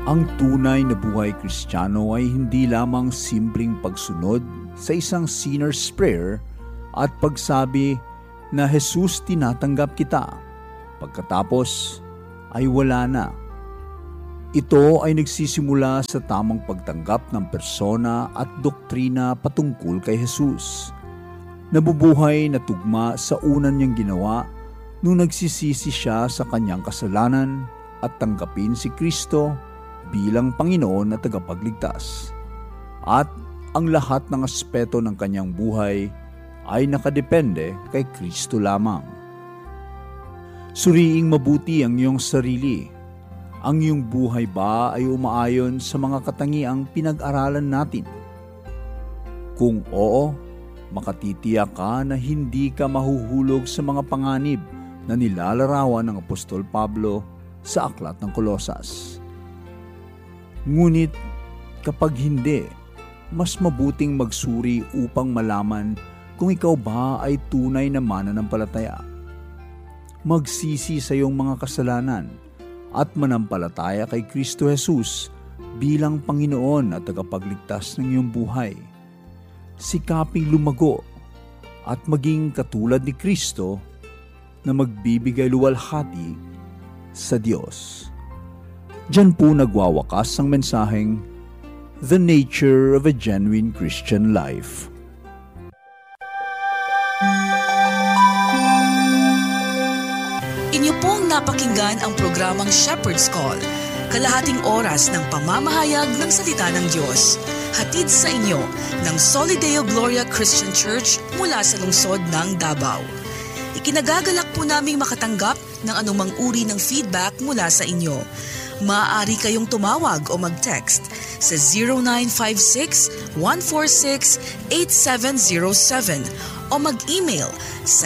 Ang tunay na buhay Kristiyano ay hindi lamang simpleng pagsunod sa isang sinner's prayer at pagsabi na Jesus, tinatanggap kita. Pagkatapos ay wala na. Ito ay nagsisimula sa tamang pagtanggap ng persona at doktrina patungkol kay Jesus. Nabubuhay na tugma sa unan niyang ginawa nung nagsisisi siya sa kanyang kasalanan at tanggapin si Kristo bilang Panginoon at tagapagligtas. At ang lahat ng aspeto ng kanyang buhay ay nakadepende kay Kristo lamang. Suriing mabuti ang iyong sarili. Ang iyong buhay ba ay umaayon sa mga katangiang pinag-aralan natin? Kung oo, makatitiyak ka na hindi ka mahuhulog sa mga panganib na nilalarawan ng Apostol Pablo sa Aklat ng Kolosas. Ngunit kapag hindi, mas mabuting magsuri upang malaman kung ikaw ba ay tunay na mananampalataya. Magsisi sa iyong mga kasalanan at manampalataya kay Kristo Jesus bilang Panginoon at tagapagligtas ng iyong buhay. Sikaping lumago at maging katulad ni Kristo na magbibigay luwalhati sa Diyos. Diyan po nagwawakas ang mensaheng The Nature of a Genuine Christian Life. Inyo pong napakinggan ang programang Shepherd's Call, kalahating oras ng pamamahayag ng salita ng Diyos. Hatid sa inyo ng Solideo Gloria Christian Church mula sa lungsod ng Davao. Ikinagagalak po naming makatanggap ng anumang uri ng feedback mula sa inyo. Maaari kayong tumawag o mag-text sa 0956-146-8707 o mag-email sa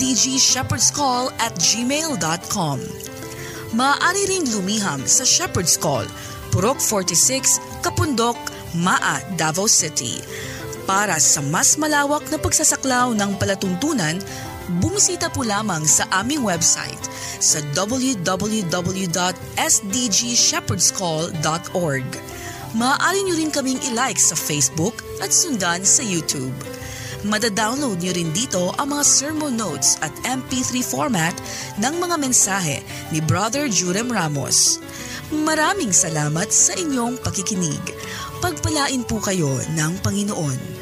sdgshepherd'scall@gmail.com. Maaari ring lumiham sa Shepherd's Call, Purok 46, Kapundok, Maa, Davao City. Para sa mas malawak na pagsasaklaw ng palatuntunan, bumisita po lamang sa aming website sa www.sdgshepherd'scall.org. Maaari nyo rin kaming i-like sa Facebook at sundan sa YouTube. Madadownload nyo rin dito ang mga sermon notes at MP3 format ng mga mensahe ni Brother Jurem Ramos. Maraming salamat sa inyong pakikinig. Pagpalain po kayo ng Panginoon.